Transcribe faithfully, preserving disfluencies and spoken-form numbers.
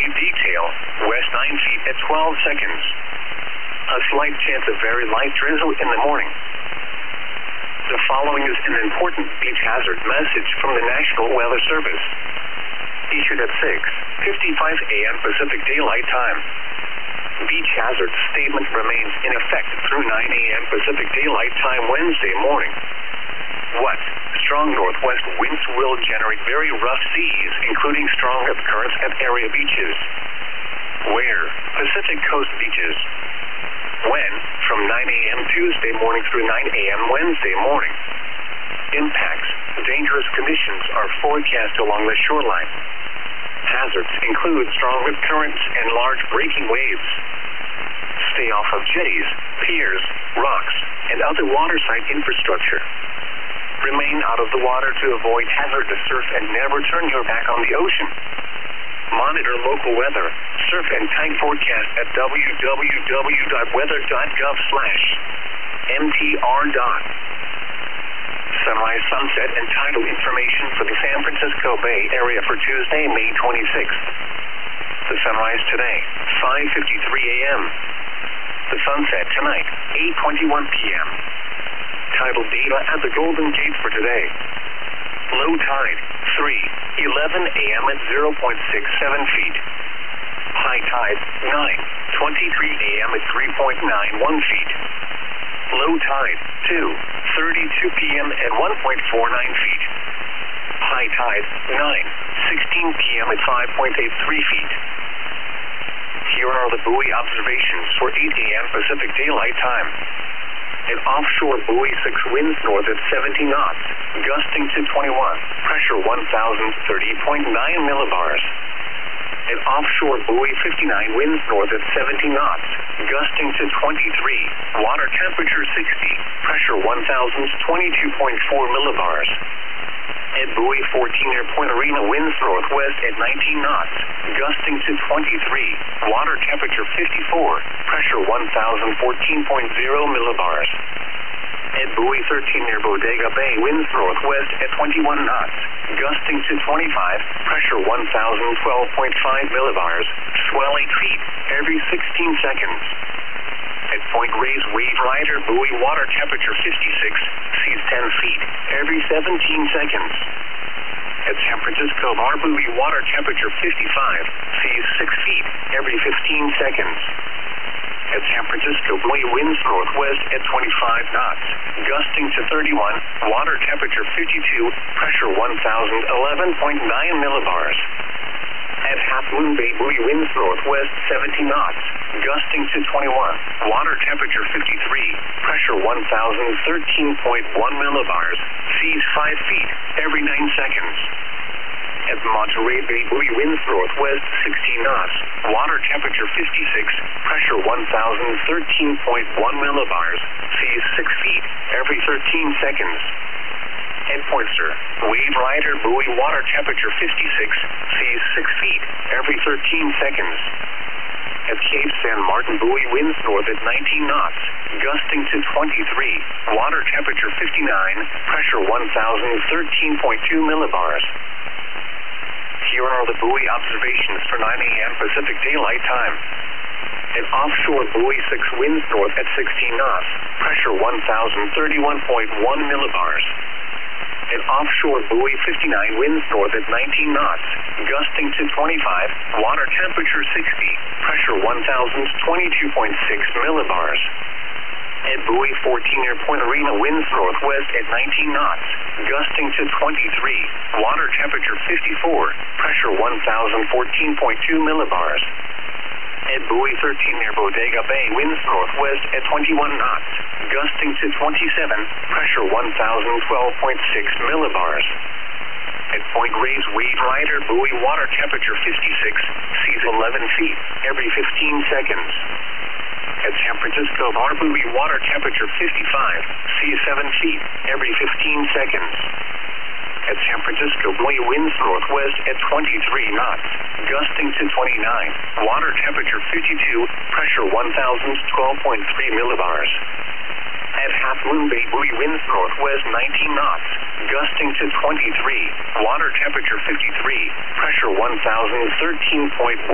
feet detail, west nine feet at twelve seconds. A slight chance of very light drizzle in the morning. The following is an important beach hazard message from the National Weather Service. Issued at six fifty-five a m Pacific Daylight Time. Beach hazard statement remains in effect through nine a m Pacific Daylight Time Wednesday morning. What? Strong northwest winds will generate very rough seas, including strong up currents at area beaches. Where? Pacific Coast beaches. When? From nine a m Tuesday morning through nine a m Wednesday morning. Impacts. Dangerous conditions are forecast along the shoreline. Hazards include strong rip currents and large breaking waves. Stay off of jetties, piers, rocks, and other waterside infrastructure. Remain out of the water to avoid hazardous surf and never turn your back on the ocean. Monitor local weather, surf and tide forecast at w w w dot weather dot gov slash m t r dot. Sunrise, sunset, and tidal information for the San Francisco Bay Area for Tuesday, May twenty-sixth. The sunrise today, five fifty-three a m The sunset tonight, eight twenty-one p m Tidal data at the Golden Gate for today. Low tide, three eleven a m at zero point six seven feet. High tide, nine twenty-three a m at three point nine one feet. Low tide, two thirty-two p m at one point four nine feet. High tide, nine sixteen p m at five point eight three feet. Here are the buoy observations for eight a m Pacific Daylight Time. An offshore buoy six winds north at seventy knots, gusting to twenty-one, pressure one thousand thirty point nine millibars. An offshore buoy fifty-nine winds north at seventy knots, gusting to twenty-three, water temperature sixty, pressure one thousand twenty-two point four millibars. At buoy fourteen near Point Arena winds northwest at nineteen knots, gusting to twenty-three, water temperature fifty-four, pressure one thousand fourteen point zero millibars. At buoy thirteen near Bodega Bay winds northwest at twenty-one knots, gusting to twenty-five, pressure one thousand twelve point five millibars, swell eight feet every sixteen seconds. At Point Reyes Wave Rider buoy water temperature fifty-six, seas ten feet every seventeen seconds. At San Francisco Bar buoy water temperature fifty-five, seas six feet every fifteen seconds. At San Francisco buoy winds northwest at twenty-five knots, gusting to thirty-one, water temperature fifty-two, pressure one thousand eleven point nine millibars. At Half Moon Bay buoy winds northwest seventy knots, gusting to twenty-one, water temperature fifty-three, pressure one thousand thirteen point one millibars, seas five feet every nine seconds. At Monterey Bay buoy winds northwest sixteen knots, water temperature fifty-six, pressure one thousand thirteen point one millibars, seas six feet every thirteen seconds. At Poynter, Wave Rider buoy water temperature fifty-six, seas six feet every thirteen seconds. At Cape San Martin buoy winds north at nineteen knots, gusting to twenty-three, water temperature fifty-nine, pressure one thousand thirteen point two millibars. Here are the buoy observations for nine a m Pacific Daylight Time. An offshore buoy six winds north at sixteen knots, pressure one thousand thirty-one point one millibars. An offshore buoy fifty-nine winds north at nineteen knots, gusting to twenty-five, water temperature sixty, pressure one thousand twenty-two point six millibars. At buoy fourteen near Point Arena winds northwest at nineteen knots, gusting to twenty-three, water temperature fifty-four, pressure one thousand fourteen point two millibars. At buoy thirteen near Bodega Bay winds northwest at twenty-one knots, gusting to twenty-seven, pressure one thousand twelve point six millibars. At Point Reyes Wave Rider buoy water temperature fifty-six, seas eleven feet every fifteen seconds. At San Francisco Bar buoy water temperature fifty-five, seas seven feet every fifteen seconds. At San Francisco buoy winds northwest at twenty-three knots, gusting to twenty-nine, water temperature fifty-two, pressure one thousand twelve point three millibars. At Half Moon Bay buoy winds northwest nineteen knots, gusting to twenty-three, water temperature fifty-three, pressure one thousand thirteen point one